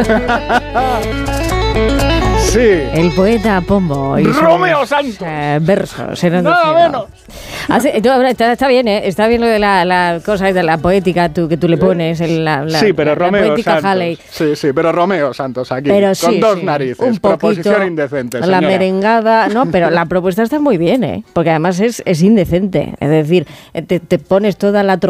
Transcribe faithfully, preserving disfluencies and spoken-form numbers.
Sí. El poeta Pombo. Y Romeo sus, Santos. Eh, versos. Eran Nada menos. Así, está, está bien, ¿eh? Está bien lo de la, la cosa de la poética tú, que tú le pones. En la, la, sí, pero la, Romeo la poética Santos. Halley. Sí, sí, pero Romeo Santos aquí. Pero con sí, dos sí, narices. un poquito, Proposición indecente, señora. La merengada, no, pero la propuesta está muy bien, ¿eh? Porque además es, es indecente. Es decir, te, te pones toda la